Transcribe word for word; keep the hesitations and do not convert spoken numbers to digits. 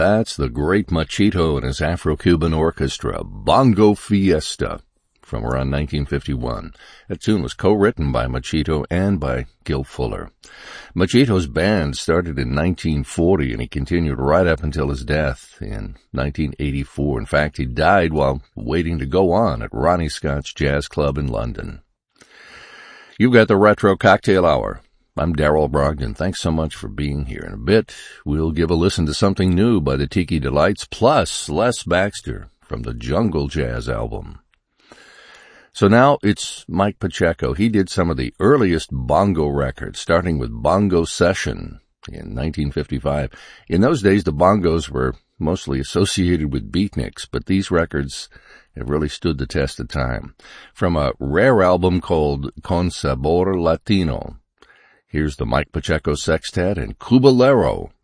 That's the great Machito and his Afro-Cuban orchestra, Bongo Fiesta, from around nineteen fifty-one. That tune was co-written by Machito and by Gil Fuller. Machito's band started in nineteen forty, and he continued right up until his death in nineteen eighty-four. In fact, he died while waiting to go on at Ronnie Scott's Jazz Club in London. You've got the Retro Cocktail Hour. I'm Darrell Brogdon. Thanks so much for being here. In a bit, we'll give a listen to something new by the Tiki Delights, plus Les Baxter from the Jungle Jazz album. So now it's Mike Pacheco. He did some of the earliest bongo records, starting with Bongo Session in nineteen fifty-five. In those days, the bongos were mostly associated with beatniks, but these records have really stood the test of time. From a rare album called Con Sabor Latino, here's the Mike Pacheco Sextet and Cubalero